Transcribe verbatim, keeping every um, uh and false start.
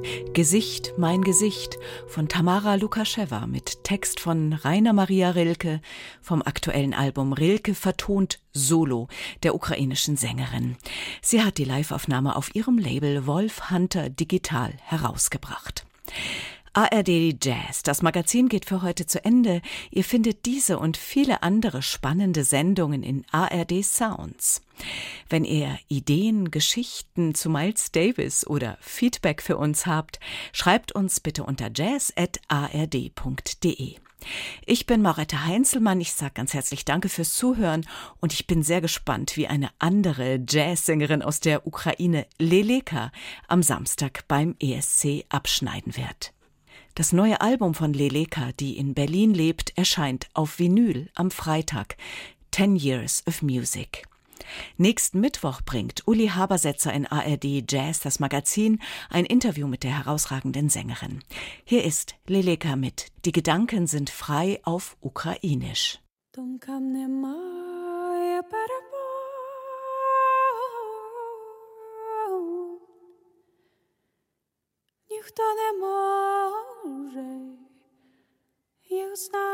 Gesicht, mein Gesicht von Tamara Lukascheva mit Text von Rainer Maria Rilke vom aktuellen Album Rilke vertont Solo der ukrainischen Sängerin. Sie hat die Liveaufnahme auf ihrem Label Wolf Hunter Digital herausgebracht. A R D Jazz, das Magazin geht für heute zu Ende. Ihr findet diese und viele andere spannende Sendungen in A R D Sounds. Wenn ihr Ideen, Geschichten zu Miles Davis oder Feedback für uns habt, schreibt uns bitte unter jazz at a r d punkt d e. Ich bin Marette Heinzelmann, ich sage ganz herzlich Danke fürs Zuhören und ich bin sehr gespannt, wie eine andere Jazzsängerin aus der Ukraine, Leleka, am Samstag beim E S C abschneiden wird. Das neue Album von Leleka, die in Berlin lebt, erscheint auf Vinyl am Freitag. Ten Years of Music. Nächsten Mittwoch bringt Uli Habersetzer in A R D Jazz, das Magazin, ein Interview mit der herausragenden Sängerin. Hier ist Leleka mit Die Gedanken sind frei auf Ukrainisch. Ніхто не може їх знати.